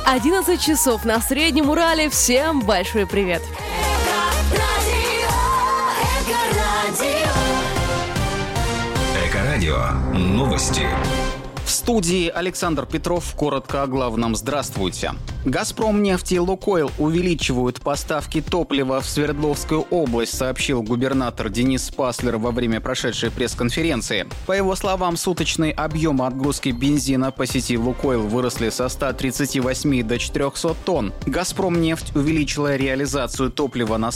11 часов на Среднем Урале. Всем большой привет. Эко-радио. Новости. В студии Александр Петров. Коротко о главном. Здравствуйте. «Газпромнефть» и «Лукойл» увеличивают поставки топлива в Свердловскую область, сообщил губернатор Денис Паслер во время прошедшей пресс-конференции. По его словам, суточные объемы отгрузки бензина по сети «Лукойл» выросли со 138 до 400 тонн. «Газпромнефть» увеличила реализацию топлива на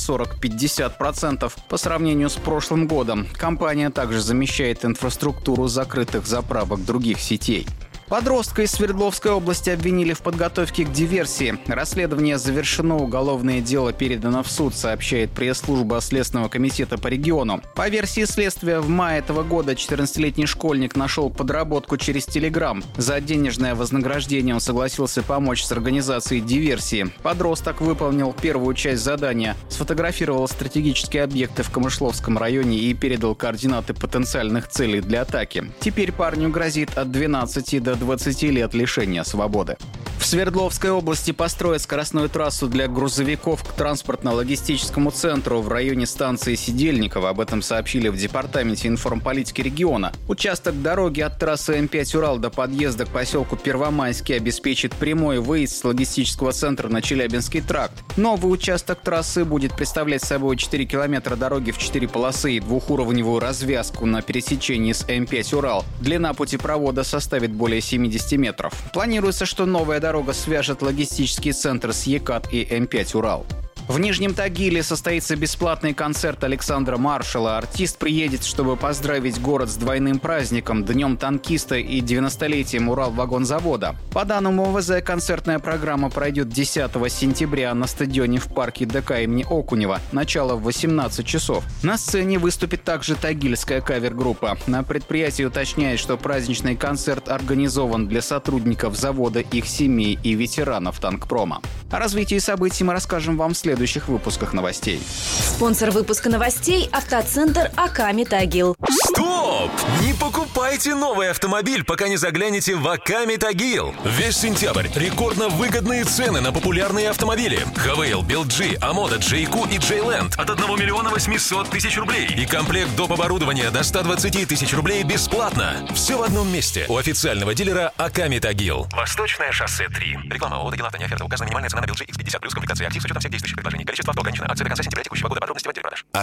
40-50% по сравнению с прошлым годом. Компания также замещает инфраструктуру закрытых заправок других сетей. Подростка из Свердловской области обвинили в подготовке к диверсии. Расследование завершено, уголовное дело передано в суд, сообщает пресс-служба Следственного комитета по региону. По версии следствия, в мае этого года 14-летний школьник нашел подработку через Telegram. За денежное вознаграждение он согласился помочь с организацией диверсии. Подросток выполнил первую часть задания, сфотографировал стратегические объекты в Камышловском районе и передал координаты потенциальных целей для атаки. Теперь парню грозит от 12 до 20 лет лишения свободы. В Свердловской области построят скоростную трассу для грузовиков к транспортно-логистическому центру в районе станции Сидельниково. Об этом сообщили в Департаменте информполитики региона. Участок дороги от трассы М5 «Урал» до подъезда к поселку Первомайский обеспечит прямой выезд с логистического центра на Челябинский тракт. Новый участок трассы будет представлять собой 4 километра дороги в 4 полосы и двухуровневую развязку на пересечении с М5 «Урал». Длина путепровода составит более 70 метров. Планируется, что новая дорога свяжет логистический центр с ЕКАТ и М5 «Урал». В Нижнем Тагиле состоится бесплатный концерт Александра Маршала. Артист приедет, чтобы поздравить город с двойным праздником – Днем танкиста и 90-летием Уралвагонзавода. По данным ОВЗ, концертная программа пройдет 10 сентября на стадионе в парке ДК имени Окунева. Начало в 18 часов. На сцене выступит также тагильская кавер-группа. На предприятии уточняет, что праздничный концерт организован для сотрудников завода, их семей и ветеранов танкпрома. О развитии событий мы расскажем вам в следующих выпусках новостей. Спонсор выпуска новостей – автоцентр Аками Тагил. Стоп! Не покупайте новый автомобиль, пока не заглянете в Аками Тагил. Весь сентябрь рекордно выгодные цены на популярные автомобили. Хавейл, Билджи, Амода, Джейку и Джейленд от 1 миллиона 800 тысяч рублей. И комплект доп. Оборудования до 120 тысяч рублей бесплатно. Все в одном месте. У официального дилера Аками Тагил. Восточное шоссе 3. Реклама ООО «Тагил Авто». Не оферта. Указана минимальная цена на Билджи X50 плюс комплектация актив с учетом всех действующих предложений. Количество авто ограничено. Акция до конца сентября текущего года. Подробности в отделе продаж.